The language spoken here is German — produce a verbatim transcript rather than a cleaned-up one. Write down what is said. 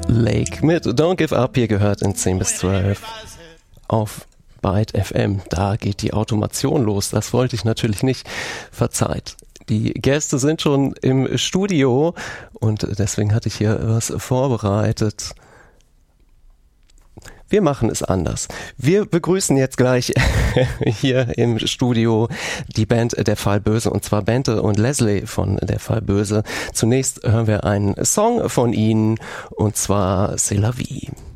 Lake mit Don't Give Up, hier gehört in zehn bis zwölf auf Byte F M. Da geht die Automation los, das wollte ich natürlich nicht, verzeiht. Die Gäste sind schon im Studio und deswegen hatte ich hier was vorbereitet. Wir machen es anders. Wir begrüßen jetzt gleich hier im Studio die Band Der Fall Böse, und zwar Bente und Leslie von Der Fall Böse. Zunächst hören wir einen Song von ihnen, und zwar C'est la vie.